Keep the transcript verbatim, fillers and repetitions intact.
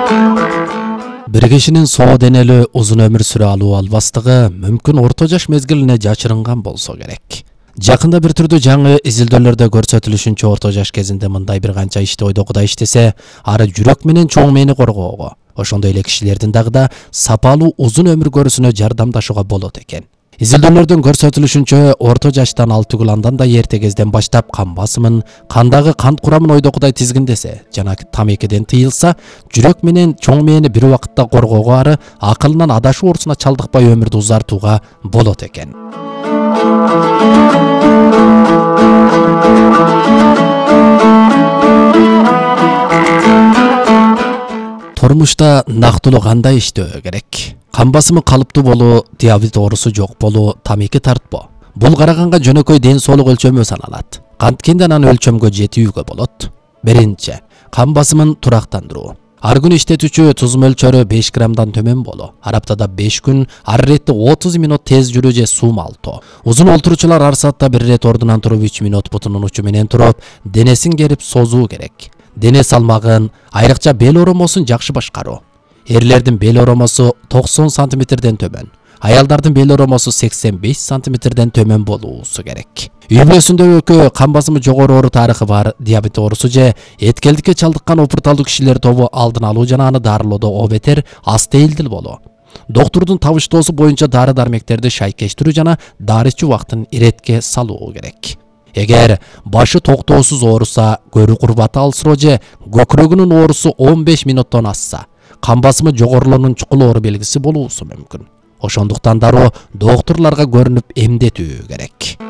Bir kişinin соо денелүү uzun ömür süre alуу албастыгы мүмкүн орто жаш мезгилине жашырынган болсо керек. Жакында бир түрдүү жаңы изилдөөлөрдө көрсөтүлүшүнчө орто жаш кезинде мындай бир канча ишти ойдогуда иштесе, ары жүрөк менен чоң мээни коргоого, ошондой эле кишилердин дагы да сапалуу uzun ömür көрүүсүнө жардамдашууга болот экен. Изилдөөлөрдөн көрсөтүлүшүнчө орто жаштан ал түгүл андан да эрте кезден баштап кан басымын, кандагы кант курамын ойдогудай тизгиндесе жана тамекиден тыйылса, жүрөк менен чоң мээни бир убакытта коргоого ары акылынан адашуу оорусуна чалдыкпай өмүрдү узартууга болот экен. Турмушта нактылуу кандай иштөө керек? Кан басымы калыптуу болуу, диабет оорусу жок болуу, тамеки тартпоо. Бул караганга жөнөкөй ден соолук өлчөмү саналат. Канткенде анан өлчөмгө жетүүгө болот. Биринчи, кан басымын турактандыруу. Ар күн иштетүүчү туз мөлчөрү беш граммдан төмөн болуу. Ар аптада беш күн, ар иретте отуз минут тез жүрүү же суу малтоо. Узун олтуруучулар ар саатта бир ирет ордунан туруп үч минут бутунун учу менен туруп, денесин керип созуу керек. Дене салмагын, айрыкча бел оромосун жакшы башкаруу. Эрлердин бел оромосу токсон сантиметрден төмөн, аялдардын бел оромосу сексен беш сантиметрден төмөн болуусу керек. Үй бүлөсүндөгү кан басымы жогору оору тарыхы бар диабет оорусу же эткелдикке чалдыккан опурталдуу кишилер тобу алдын алуу жана аны дарылоодо обетер аз тейилдил болуу. Доктурдун табыштоосу боюнча дары дармектерди шайкештирүү жана дары ичүү убактын иретке салуу керек. Эгер башы токтоосуз ооруса, көрүү курбаты алсыроо же көкүрөгүнүн оорусу он беш минуттан асса, кан басымы жогорулуунун чукул оору белгиси болуусу мүмкүн. Ошондуктан дароо доктурларга көрүнүп эмдетүү керек.